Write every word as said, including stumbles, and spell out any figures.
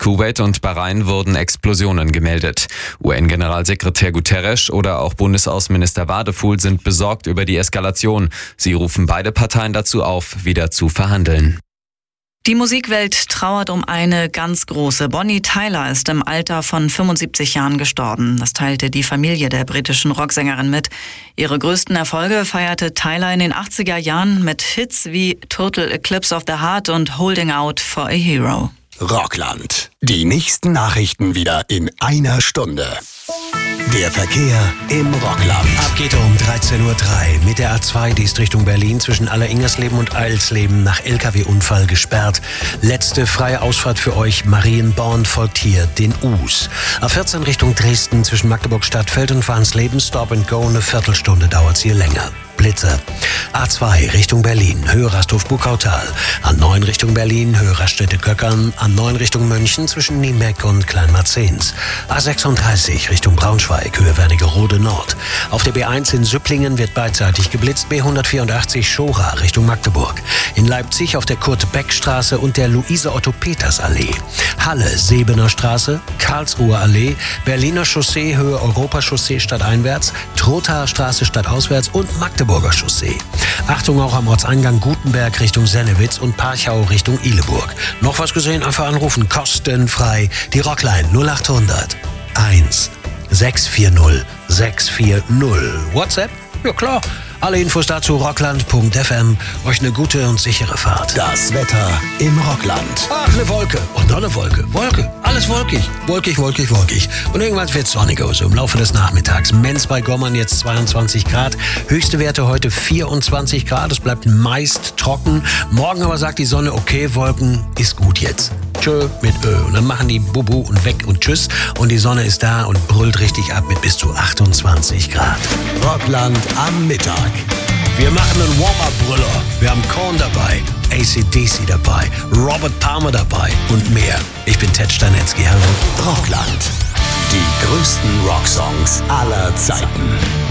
Kuwait und Bahrain wurden Explosionen gemeldet. U N-Generalsekretär Guterres oder auch Bundesaußenminister Wadefuhl sind besorgt über die Eskalation. Sie rufen beide Parteien dazu auf, wieder zu verhandeln. Die Musikwelt trauert um eine ganz große. Bonnie Tyler ist im Alter von fünfundsiebzig Jahren gestorben. Das teilte die Familie der britischen Rocksängerin mit. Ihre größten Erfolge feierte Tyler in den achtziger Jahren mit Hits wie Total Eclipse of the Heart und Holding Out for a Hero. Rockland. Die nächsten Nachrichten wieder in einer Stunde. Der Verkehr im Rockland. Ab geht um dreizehn Uhr drei mit der A zwei, die ist Richtung Berlin zwischen Alleringersleben und Eilsleben nach L K W-Unfall gesperrt. Letzte freie Ausfahrt für euch, Marienborn folgt hier den Us. A vierzehn Richtung Dresden zwischen Magdeburg Stadtfeld und Warnsleben, Stop and Go, eine Viertelstunde dauert's hier länger. Blitzer. A zwei Richtung Berlin, Höhe Rasthof-Buckautal. A neun Richtung Berlin, Höhe Raststätte-Köckern. A neun Richtung München zwischen Niemeck und Kleinmarzens. A sechsunddreißig Richtung Braunschweig, Höhe Wernigerode Nord. Auf der B eins in Süpplingen wird beidseitig geblitzt. B hundertvierundachtzig Schora Richtung Magdeburg. In Leipzig auf der Kurt-Beck-Straße und der Luise-Otto-Peters-Allee. Halle, Sebener Straße, Karlsruher Allee, Berliner Chaussee, Höhe Europachaussee stadteinwärts, Trothaer Straße stadtauswärts und Magdeburger Chaussee. Achtung auch am Ortseingang Gutenberg Richtung Sennewitz und Parchau Richtung Ihleburg. Noch was gesehen? Einfach anrufen, kostenfrei. Die Rockline null achthundert eins sechs vier null sechs vier null. WhatsApp? Ja klar. Alle Infos dazu rockland punkt f m. Euch eine gute und sichere Fahrt. Das Wetter im Rockland. Ach, eine Wolke. Und noch eine Wolke. Wolke. Alles wolkig. Wolkig, wolkig, wolkig. Und irgendwann wird es sonniger so im Laufe des Nachmittags. Menz bei Gommern jetzt zweiundzwanzig Grad. Höchste Werte heute vierundzwanzig Grad. Es bleibt meist trocken. Morgen aber sagt die Sonne, okay, Wolken ist gut jetzt. Tschö mit Ö. Und dann machen die Bubu und weg und tschüss. Und die Sonne ist da und brüllt richtig ab mit bis zu achtundzwanzig Grad. Rockland am Mittag. Wir machen einen Warm-Up-Brüller. Wir haben Korn dabei, A C D C dabei, Robert Palmer dabei und mehr. Ich bin Ted Stanetzky, hallo. Rockland. Die größten Rocksongs aller Zeiten.